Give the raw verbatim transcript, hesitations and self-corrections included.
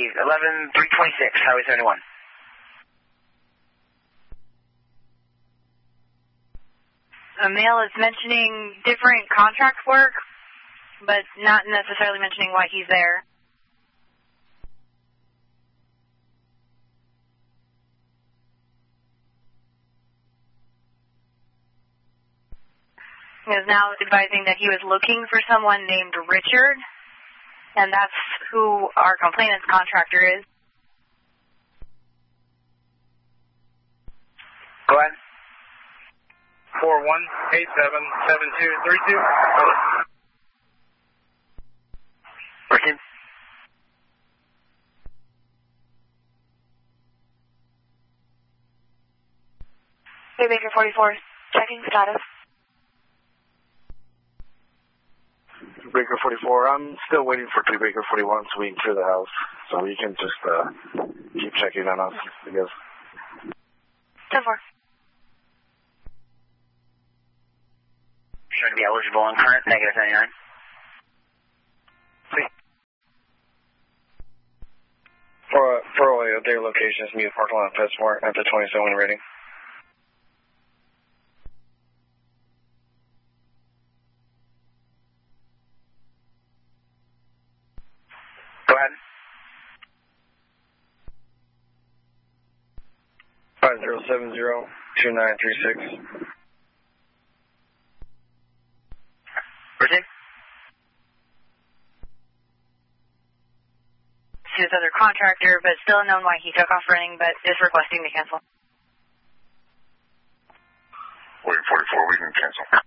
eleven three twenty-six, Highway seventy-one. A mail is mentioning different contract work, but not necessarily mentioning why he's there. He is now advising that he was looking for someone named Richard, and that's who our complainant's contractor is. Go ahead. four one eight seven seven two three two. Richard? Hey, Baker forty-four, checking status. Baker forty-four, I'm still waiting for three Baker forty-one so we can clear the house. So you can just uh, keep checking on us, I guess. ten four. Should be eligible and current, negative seventy-nine. See. For, for all your day locations, meet parking lot PetSmart at the twenty-seven rating. Go ahead. five zero seven zero two nine three six. Richard? To his other contractor, but still unknown why he took off running, but is requesting to cancel. Wait, forty-four, we can cancel.